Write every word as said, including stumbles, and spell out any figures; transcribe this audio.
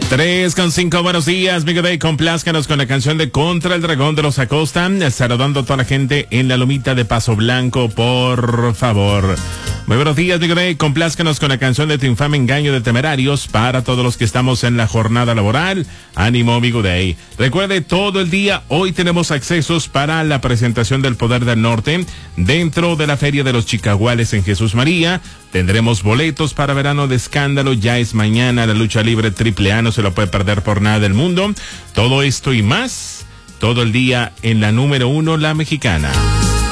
tres con cinco, buenos días, Migo Day, complázcanos con la canción de Contra el Dragón de los Acosta, saludando a toda la gente en la Lomita de Paso Blanco, por favor. Muy buenos días, Migo Day, complázcanos con la canción de Tu infame engaño de Temerarios para todos los que estamos en la jornada laboral. Ánimo, Migo Day. Recuerde, todo el día, hoy tenemos accesos para la presentación del Poder del Norte dentro de la Feria de los Chicaguales en Jesús María. Tendremos boletos para Verano de Escándalo, ya es mañana, la lucha libre triple A, no se lo puede perder por nada del mundo. Todo esto y más, todo el día en la número uno, La Mexicana.